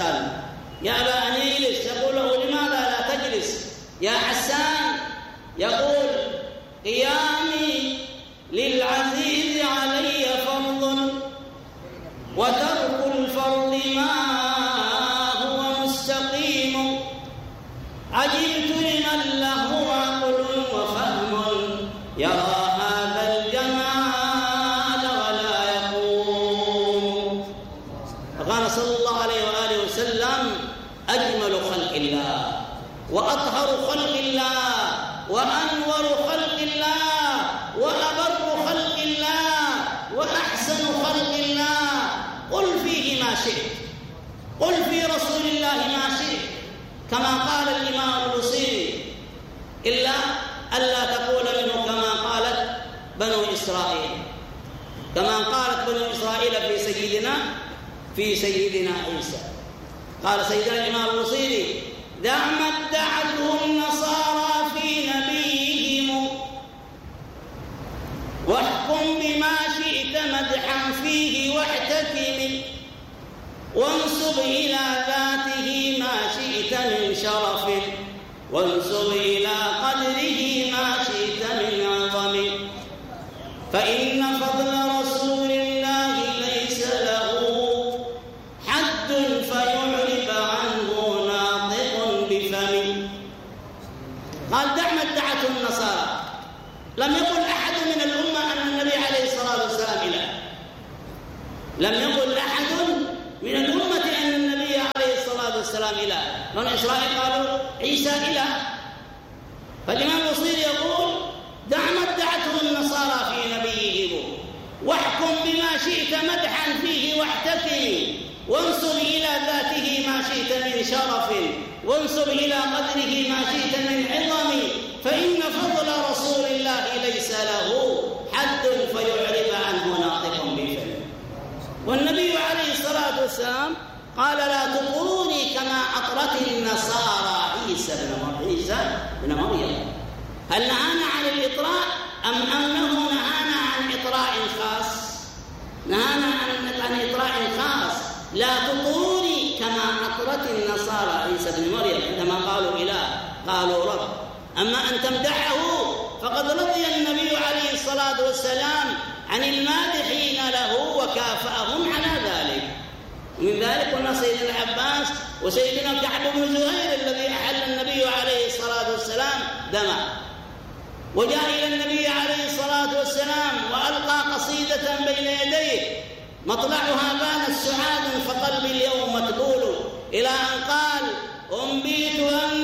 حسان يا أبا أن يجلس، يقول له لماذا لا تجلس يا حسان؟ يقول قيامي للعزيز علي فرض وترك الفرض ما هو مستقيم، عجبت لمن له عقل وفهم يرى هذا الجمال ولا يقوم. فقال صلى الله عليه وآله وسلم أجمل خلق الله وأطهر خلق الله وأنور خلق الله وأبر خلق الله وأحسن خلق الله. قل فيه ما شئت، قل في رسول الله ما شئت، كما قال الإمام البصيري، إلا ألا تقول منه كما قالت بنو إسرائيل، كما قالت بنو إسرائيل في سيدنا عيسى. قال سيدنا الإمام البصيري دع ما ادعته النصارى في نبيهم واحكم بما شئت مدحا فيه واحتكم، وانسب إلى ذاته ما شئت من شرف، وانسب إلى قدره ما شئت من عظم، فإن فضل رسول الله ليس له حد فيعرب عنه ناطق بفم. قال دع ما ادعته النصارى، لم يقل أحد من الأمة أن النبي عليه الصلاة والسلام إله، لم يقل أحد من الأمة أن النبي عليه الصلاة والسلام إله. بنو إسرائيل قالوا عيسى إله، فالإمام البصيري يقول دع ما ادعته النصارى في نبيهم واحكم بما شئت مدحا فيه واحتكم، وانسب إلى ذاته ما شئت من شرف، وانسب إلى قدره ما شئت من عظم، فإن فضل رسول الله ليس له حد فيعرب عنه ناطق بفم. والنبي عليه الصلاة والسلام قال لا تطروني كما أطرت النصارى عيسى بن مريم. هل نهانا عن الإطراء أم أنه نهانا عن إطراء خاص؟ نهانا عن إطراء خاص. لا تطروني كما أطرت النصارى عيسى بن مريم، عندما قالوا إله قالوا رب. أما أن تمدحه فقد رضي النبي عليه الصلاة والسلام عن المادحين له وكافأهم على ذلك. ومن ذلك قلنا سيدنا العباس وسيدنا كعب بن زهير الذي أحل النبي عليه الصلاة والسلام دمه، وجاء إلى النبي عليه الصلاة والسلام وألقى قصيدة بين يديه مطلعها بان السعاد فقلبي اليوم متبول، إلى أن قال أنبيت أن